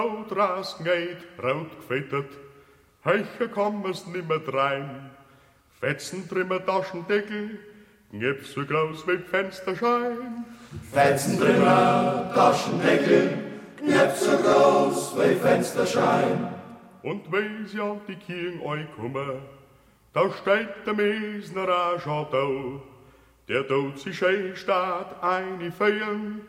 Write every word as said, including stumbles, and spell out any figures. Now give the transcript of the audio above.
Straßen geht, rot gefettet, heicher kann man's nimmer drein. Fetzen trimmer Taschendeckel, Knöpf so groß wie Fensterschein. Fetzen trimmer Taschendeckel, Knöpf so groß wie Fensterschein. Und wenn sie an die Kirche einkommen, da steht der Mesner a Chateau. Der tut sich schön statt eine feiern,